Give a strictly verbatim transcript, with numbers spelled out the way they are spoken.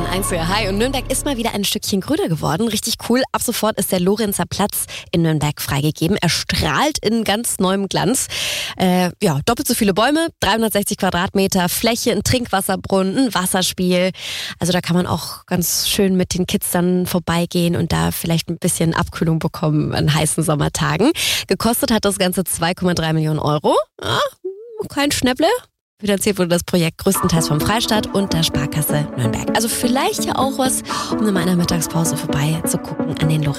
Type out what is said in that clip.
eins, hi. Und Nürnberg ist mal wieder ein Stückchen grüner geworden. Richtig cool. Ab sofort ist der Lorenzer Platz in Nürnberg freigegeben. Er strahlt in ganz neuem Glanz. Äh, ja, doppelt so viele Bäume, dreihundertsechzig Quadratmeter Fläche, ein Trinkwasserbrunnen, ein Wasserspiel. Also da kann man auch ganz schön mit den Kids dann vorbeigehen und da vielleicht ein bisschen Abkühlung bekommen an heißen Sommertagen. Gekostet hat das Ganze zwei Komma drei Millionen Euro. Ja, kein Schnäpple. Finanziert wurde das Projekt größtenteils vom Freistaat und der Sparkasse Nürnberg. Also vielleicht ja auch was, um in meiner Mittagspause vorbei zu gucken an den Lorenz.